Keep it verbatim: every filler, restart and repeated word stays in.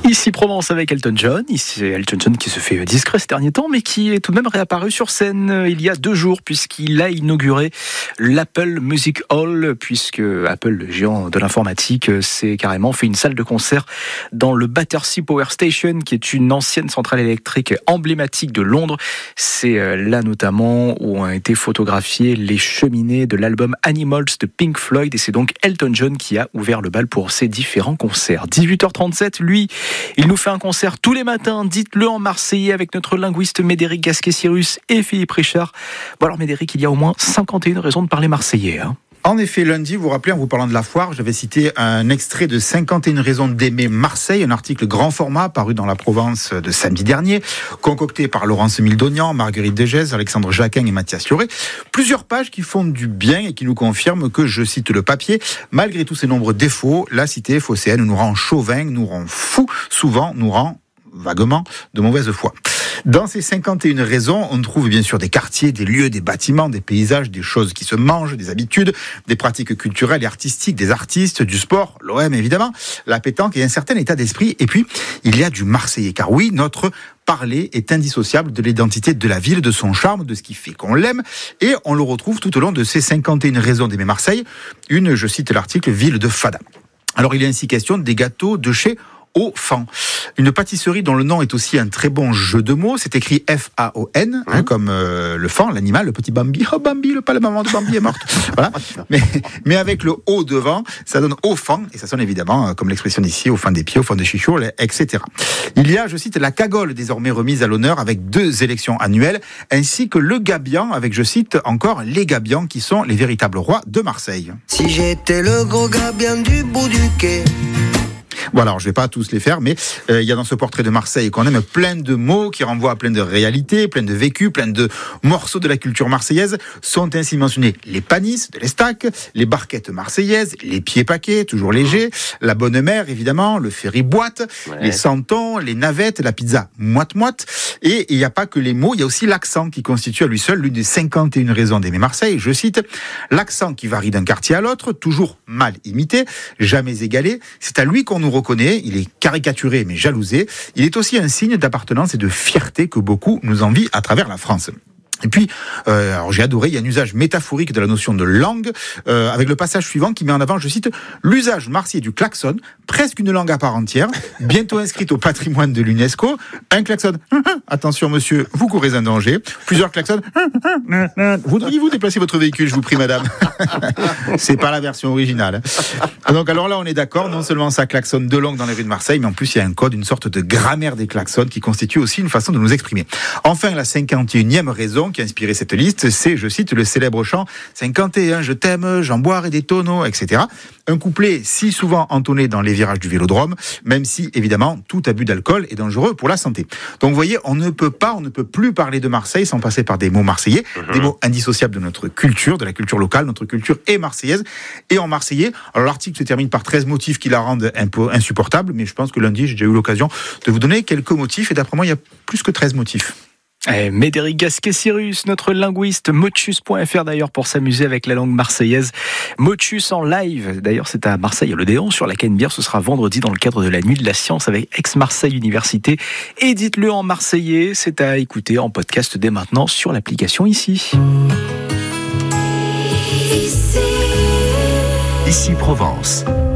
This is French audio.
Ici Provence avec Elton John. Ici Elton John qui se fait discret ces derniers temps, mais qui est tout de même réapparu sur scène il y a deux jours, puisqu'il a inauguré l'Apple Music Hall, puisque Apple, le géant de l'informatique, s'est carrément fait une salle de concert dans le Battersea Power Station, qui est une ancienne centrale électrique emblématique de Londres. C'est là notamment où ont été photographiées les cheminées de l'album Animals de Pink Floyd, et c'est donc Elton John qui a ouvert le bal pour ces différents concerts. dix-huit heures trente-sept, lui, il nous fait un concert tous les matins, dites-le en marseillais, avec notre linguiste Médéric Gasquet-Cyrus et Philippe Richard. Bon alors Médéric, il y a au moins cinquante et une raisons de parler marseillais. Hein. En effet, lundi, vous vous rappelez, en vous parlant de la foire, j'avais cité un extrait de cinquante et une raisons d'aimer Marseille, un article grand format paru dans la Provence de samedi dernier, concocté par Laurence Mildonian, Marguerite Degès, Alexandre Jacquin et Mathias Lioré. Plusieurs pages qui font du bien et qui nous confirment que, je cite le papier, malgré tous ces nombreux défauts, la cité phocéenne nous rend chauvin, nous rend fous, souvent nous rend vaguement de mauvaise foi. Dans ces cinquante et une raisons, on trouve bien sûr des quartiers, des lieux, des bâtiments, des paysages, des choses qui se mangent, des habitudes, des pratiques culturelles et artistiques, des artistes, du sport, l'O M évidemment, la pétanque et un certain état d'esprit. Et puis, il y a du Marseillais. Car oui, notre parler est indissociable de l'identité de la ville, de son charme, de ce qui fait qu'on l'aime. Et on le retrouve tout au long de ces cinquante et une raisons d'aimer Marseille. Une, je cite l'article, ville de Fada. Alors, il est ainsi question des gâteaux de chez Au Fan. Une pâtisserie dont le nom est aussi un très bon jeu de mots. C'est écrit F A O N, mmh. hein, comme euh, le fan, l'animal, le petit Bambi. Oh Bambi, le pas la maman de Bambi est morte. Voilà. Mais, mais avec le O devant, ça donne Au Fan, et ça sonne évidemment, euh, comme l'expression d'ici, au fin des pieds, au fin des chichots, et cetera. Il y a, je cite, la cagole désormais remise à l'honneur avec deux élections annuelles, ainsi que le gabian, avec, je cite, encore les gabians qui sont les véritables rois de Marseille. Si j'étais le gros gabian du bout du quai. Bon alors je vais pas tous les faire, mais euh, il y a dans ce portrait de Marseille qu'on aime plein de mots qui renvoient à plein de réalités, plein de vécus, plein de morceaux de la culture marseillaise. Sont ainsi mentionnés les panisses de l'Estac, les barquettes marseillaises, les pieds paquets, toujours légers, la bonne mère évidemment, le ferry boîte, ouais. les santons, les navettes, la pizza moite-moite. Et il n'y a pas que les mots, il y a aussi l'accent qui constitue à lui seul l'une des cinquante et une raisons d'aimer Marseille. Je cite, l'accent qui varie d'un quartier à l'autre, toujours mal imité, jamais égalé. C'est à lui qu'on nous reconnaît, il est caricaturé mais jalousé. Il est aussi un signe d'appartenance et de fierté que beaucoup nous envient à travers la France. Et puis, euh, alors j'ai adoré, il y a un usage métaphorique de la notion de langue, euh, avec le passage suivant qui met en avant, je cite, l'usage marseillais du klaxon, presque une langue à part entière, bientôt inscrite au patrimoine de l'UNESCO. Un klaxon, attention monsieur, vous courez un danger. Plusieurs klaxons, voudriez-vous déplacer votre véhicule, je vous prie madame. C'est pas la version originale. Donc alors là on est d'accord, non seulement ça klaxonne deux langues dans les rues de Marseille, mais en plus il y a un code, une sorte de grammaire des klaxons qui constitue aussi une façon de nous exprimer. Enfin, la cinquante et unième raison qui a inspiré cette liste, c'est, je cite, le célèbre chant cinquante et un, je t'aime, j'en boirai des tonneaux, et cetera. Un couplet si souvent entonné dans les virages du Vélodrome, même si, évidemment, tout abus d'alcool est dangereux pour la santé. Donc, vous voyez, on ne peut pas, on ne peut plus parler de Marseille sans passer par des mots marseillais, mmh. des mots indissociables de notre culture, de la culture locale, notre culture est marseillaise. Et en marseillais, alors l'article se termine par treize motifs qui la rendent un peu insupportable, mais je pense que lundi, j'ai déjà eu l'occasion de vous donner quelques motifs, et d'après moi, il y a plus que treize motifs. Eh, Médéric Gasquet-Cyrus, notre linguiste, motus point f r d'ailleurs pour s'amuser avec la langue marseillaise. Motus en live, d'ailleurs c'est à Marseille, à l'Odéon, sur la Canebière, ce sera vendredi dans le cadre de la Nuit de la Science avec Aix-Marseille Université. Et dites-le en marseillais, c'est à écouter en podcast dès maintenant sur l'application Ici. Ici, Ici Provence.